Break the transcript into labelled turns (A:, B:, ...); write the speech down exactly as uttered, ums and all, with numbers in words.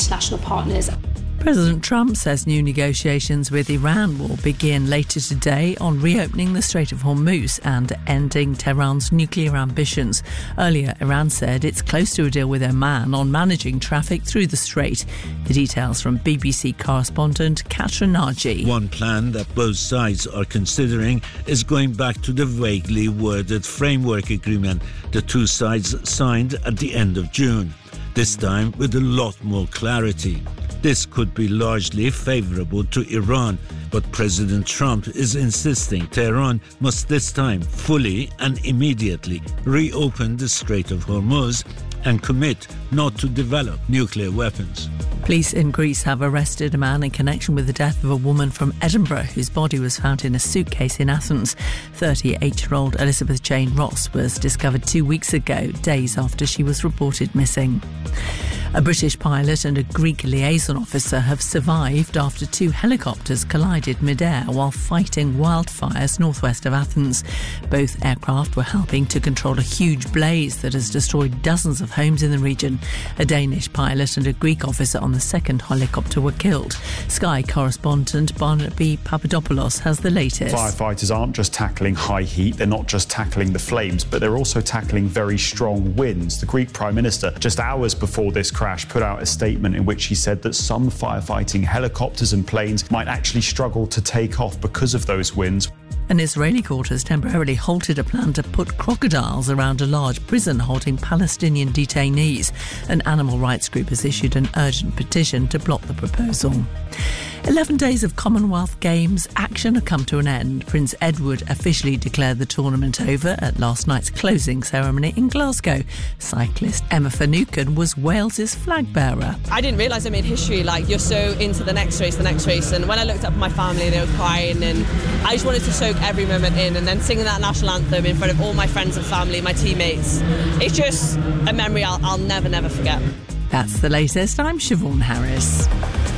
A: international partners.
B: President Trump says new negotiations with Iran will begin later today on reopening the Strait of Hormuz and ending Tehran's nuclear ambitions. Earlier, Iran said it's close to a deal with Oman on managing traffic through the strait. The details from B B C correspondent Katra Naji.
C: One plan that both sides are considering is going back to the vaguely worded framework agreement the two sides signed at the end of June, this time with a lot more clarity. This could be largely favourable to Iran, but President Trump is insisting Tehran must this time fully and immediately reopen the Strait of Hormuz and commit not to develop nuclear weapons.
B: Police in Greece have arrested a man in connection with the death of a woman from Edinburgh whose body was found in a suitcase in Athens. thirty-eight-year-old Elizabeth Jane Ross was discovered two weeks ago, days after she was reported missing. A British pilot and a Greek liaison officer have survived after two helicopters collided mid-air while fighting wildfires northwest of Athens. Both aircraft were helping to control a huge blaze that has destroyed dozens of homes in the region. A Danish pilot and a Greek officer on the second helicopter were killed. Sky correspondent Barnaby Papadopoulos has the latest.
D: Firefighters aren't just tackling high heat, they're not just tackling the flames, but they're also tackling very strong winds. The Greek Prime Minister, just hours before this crash, put out a statement in which he said that some firefighting helicopters and planes might actually struggle to take off because of those winds.
B: An Israeli court has temporarily halted a plan to put crocodiles around a large prison holding Palestinian detainees. An animal rights group has issued an urgent petition to block the proposal. Eleven days of Commonwealth Games action have come to an end. Prince Edward officially declared the tournament over at last night's closing ceremony in Glasgow. Cyclist Emma Finucane was Wales's flag bearer.
E: I didn't realise I made history. Like, you're so into the next race, the next race. And when I looked up at my family, they were crying, and I just wanted to soak every moment in. And then singing that national anthem in front of all my friends and family, my teammates, it's just a memory I'll, I'll never, never forget.
B: That's the latest. I'm Siobhan Harris.